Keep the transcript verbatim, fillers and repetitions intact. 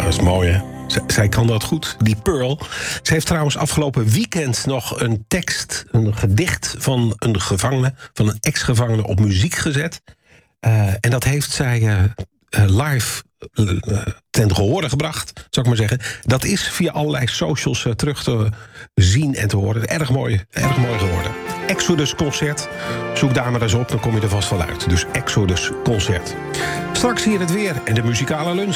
dat is mooi, hè? Z- zij kan dat goed, die Pearl. Ze heeft trouwens afgelopen weekend nog een tekst, een gedicht van een gevangene, van een ex-gevangene op muziek gezet. Uh, en dat heeft zij uh, uh, live uh, ten gehore gebracht, zou ik maar zeggen. Dat is via allerlei socials uh, terug te zien en te horen. Erg mooi, erg mooi geworden. Exodus Concert. Zoek daar maar eens op, dan kom je er vast wel uit. Dus Exodus Concert. Straks hier het weer en de muzikale lunch.